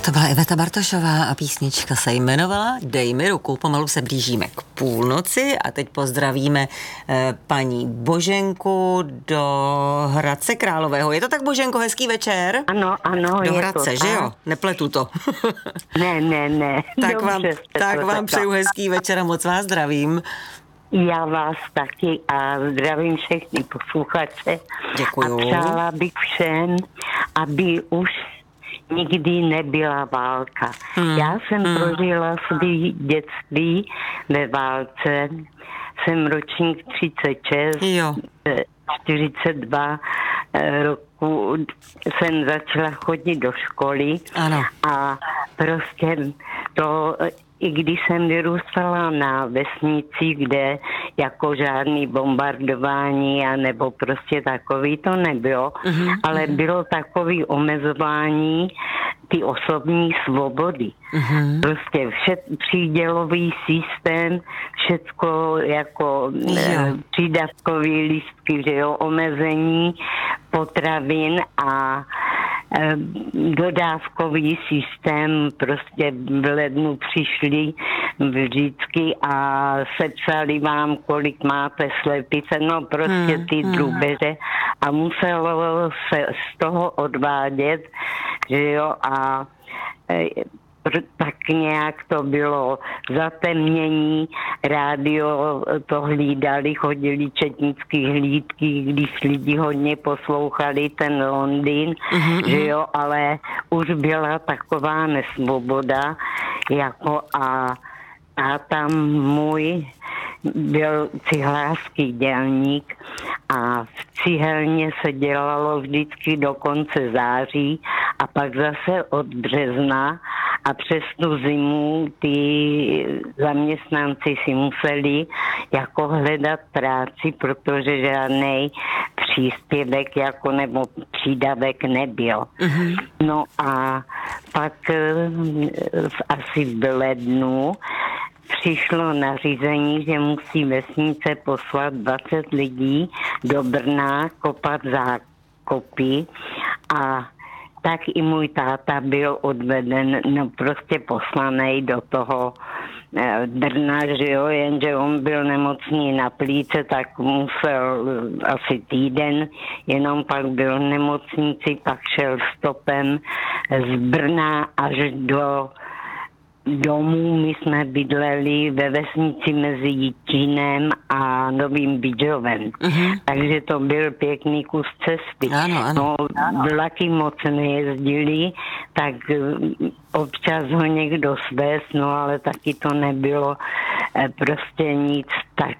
To byla Iveta Bartošová a písnička se jmenovala Dej mi ruku. Pomalu se blížíme k půlnoci a teď pozdravíme paní Boženku do Hradce Králové. Je to tak, Boženko, hezký večer? Ano, do Hradce, to, že jo? Nepletu to. Ne. Tak vám přeju hezký večer a moc vás zdravím. Já vás taky a zdravím všechny posluchače. Děkuju. A přála bych všem, aby už nikdy nebyla válka. Já jsem prožila svý dětství ve válce. Jsem ročník 36, jo. 42 roku jsem začala chodit do školy. Ano. A prostě to, i když jsem vyrůstala na vesnici, kde jako žádný bombardování a nebo prostě takový to nebylo, ale bylo takový omezování ty osobní svobody. Prostě přídělový systém, všecko jako přídavkový lístky, že jo, omezení potravin a dodávkový systém, prostě v lednu přišli vždycky a sepsali vám, kolik máte slepice, no prostě ty drůbeže a muselo se z toho odvádět, že jo, a tak nějak to bylo zatemnění, rádio to hlídali, chodili četnický hlídky, když lidi hodně poslouchali ten Londýn, že jo, ale už byla taková nesvoboda, jako a tam můj byl cihlářský dělník a v cihelně se dělalo vždycky do konce září a pak zase od března a přes tu zimu ty zaměstnanci si museli jako hledat práci, protože žádnej příspěvek jako nebo přídavek nebyl. No a pak asi v lednu přišlo nařízení, že musí vesnice poslat 20 lidí do Brna kopat zákopy a tak i můj táta byl odveden, no prostě poslanej do toho Brna, že jo, jenže on byl nemocný na plíce, tak musel asi týden, jenom pak byl v nemocnici, pak šel stopem z Brna až do domů. My jsme bydleli ve vesnici mezi Jitínem a Novým Bydžovem. Takže to byl pěkný kus cesty. Ano. No, vlaky moc nejezdili, tak občas ho někdo svést, no ale taky to nebylo prostě nic, tak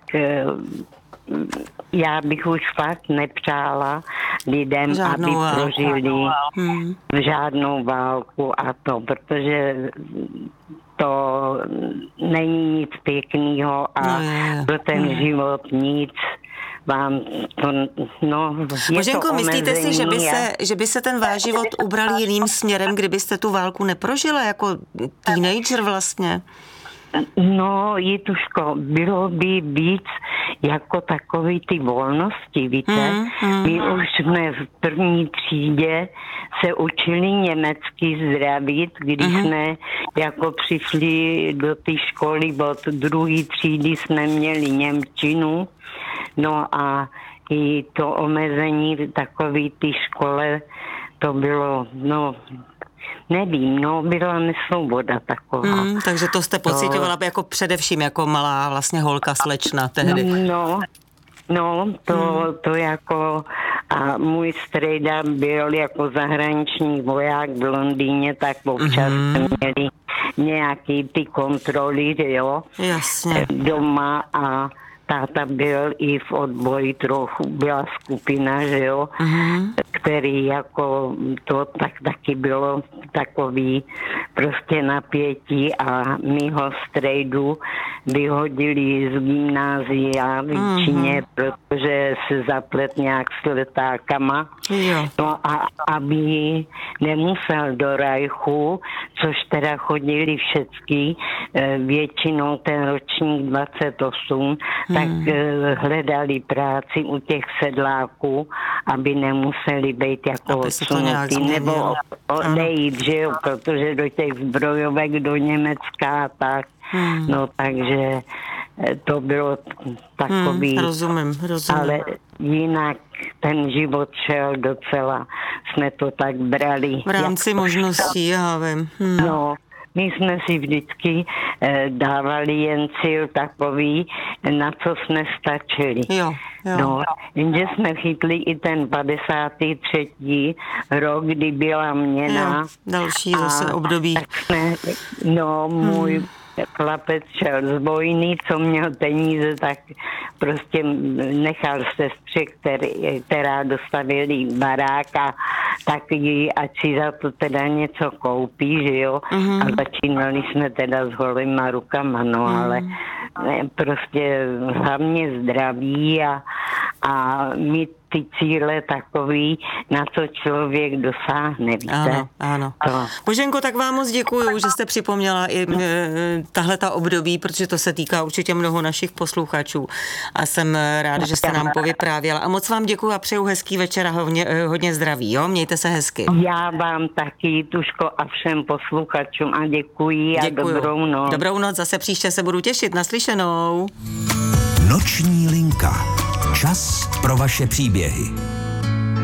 já bych už fakt nepřála lidem, žádnou aby válku. prožili žádnou válku a to, protože to není nic pěkného a pro ten život nic vám to, no, je Boženko, to myslíte si, že by se ten váš život ubral jiným směrem, kdybyste tu válku neprožila jako teenager vlastně? No, Jituško, bylo by víc jako takový ty volnosti, víte? My už jsme v první třídě se učili německy zdravit, když jsme jako přišli do té školy od druhé třídy jsme měli němčinu, no a i to omezení takový ty škole, to bylo, no, nevím, no, byla nesvoboda taková. Takže to jste pocitovala jako především jako malá vlastně holka slečna tehdy. No, to jako a můj strejda byl jako zahraniční voják v Londýně, tak občas měli nějaký ty kontroly, že jo, jasně, doma a táta byl i v odboji trochu, byla skupina, že jo, který jako to tak taky bylo takový prostě napětí a mýho strejdu vyhodili z gymnázia v Číně, protože se zaplet nějak s letákama. No a aby nemusel do Rajchu, což teda chodili všecky, většinou ten ročník 28, tak hledali práci u těch sedláků, aby nemuseli být jako odsunutí, nebo odejít, že jo, protože do těch zbrojovek do Německa tak. No takže to bylo takový. Rozumím. Ale jinak ten život šel docela, jsme to tak brali. V rámci možností, já vím. No, my jsme si vždycky dávali jen cíl takový, na co jsme stačili. Jo. No, jenže jsme chytli i ten 53. rok, kdy byla měna. Jo, další zase období. Tak jsme, můj chlapec šel z vojny, co měl peníze, tak prostě nechal sestře, která dostavili barák a tak jí, ať si za to teda něco koupí, že jo. A začínali jsme teda s holýma rukama, no ale prostě hlavně zdraví a mít ty cíle takový, na co člověk dosáhne, víte? Ano. Boženko, tak vám moc děkuju, že jste připomněla i tahle ta období, protože to se týká určitě mnoho našich posluchačů a jsem ráda, že jste nám povyprávěla a moc vám děkuju a přeju hezký večer a hodně zdraví, jo? Mějte se hezky. Já vám taky, Tuško, a všem posluchačům a děkuji a dobrou noc. Dobrou noc, zase příště se budu těšit, naslyšenou. Noční linka. Čas pro vaše příběhy.